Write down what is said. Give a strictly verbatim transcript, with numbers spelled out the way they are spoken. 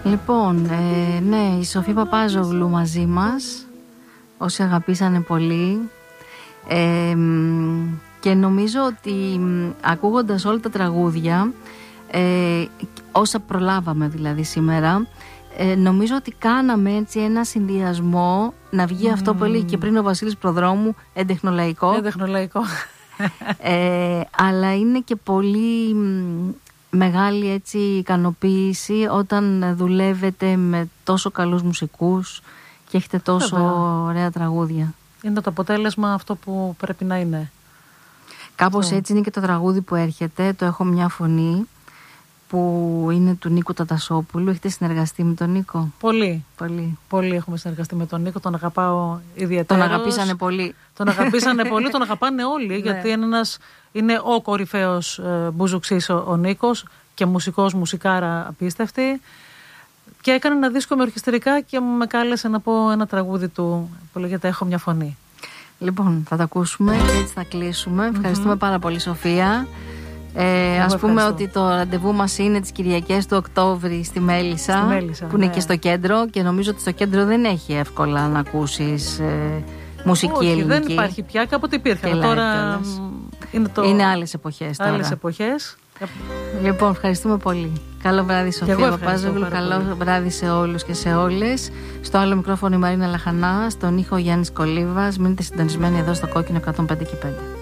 Λοιπόν, ε, ναι, η Σοφία Παπάζογλου μαζί μας, όσοι αγαπήσανε πολύ. Ε, και νομίζω ότι ακούγοντας όλα τα τραγούδια, ε, όσα προλάβαμε δηλαδή σήμερα, ε, νομίζω ότι κάναμε έτσι ένα συνδυασμό να βγει mm. αυτό που έλεγε και πριν ο Βασίλης Προδρόμου, εντεχνολαϊκό. Εντεχνολαϊκό. ε, αλλά είναι και πολύ μεγάλη έτσι ικανοποίηση όταν δουλεύετε με τόσο καλούς μουσικούς και έχετε τόσο Βέβαια. ωραία τραγούδια. Είναι το αποτέλεσμα αυτό που πρέπει να είναι. Κάπως αυτό. Έτσι είναι και το τραγούδι που έρχεται, το Έχω μια φωνή, που είναι του Νίκου Τατασόπουλου. Έχετε συνεργαστεί με τον Νίκο? Πολύ. Πολύ. Πολύ έχουμε συνεργαστεί με τον Νίκο, τον αγαπάω ιδιαίτερα. Τον αγαπήσανε πολύ. Τον αγαπήσανε πολύ, τον αγαπάνε όλοι, γιατί είναι, ένας, είναι ο κορυφαίος ε, μπουζουξής ο, ο Νίκος και μουσικός, μουσικάρα απίστευτη. Και έκανε ένα δίσκο με ορχιστρικά και με κάλεσε να πω ένα τραγούδι του που λέγεται Έχω μια φωνή. Λοιπόν, θα τα ακούσουμε και έτσι θα κλείσουμε. Mm-hmm. Ευχαριστούμε πάρα πολύ, Σοφία. Ε, ας πούμε ευχαριστώ. Ότι το ραντεβού μας είναι τις Κυριακές του Οκτώβρη στη Μέλισσα, στη Μέλισσα που είναι ναι. και στο κέντρο, και νομίζω ότι στο κέντρο δεν έχει εύκολα να ακούσεις ε, μουσική Όχι, ελληνική. Δεν υπάρχει πια, κάποτε υπήρχε. Τώρα είναι, το... είναι άλλες εποχές τώρα. Άλλες εποχές. Λοιπόν, ευχαριστούμε πολύ. Καλό βράδυ, Σοφία Παπάζογλου. Καλό πολύ. βράδυ σε όλους και σε όλες. Στο άλλο μικρόφωνο η Μαρίνα Λαχανά, στον ήχο Γιάννης Κολίβας. Μείνετε συντονισμένοι εδώ στο Κόκκινο εκατόν πέντε και πέντε.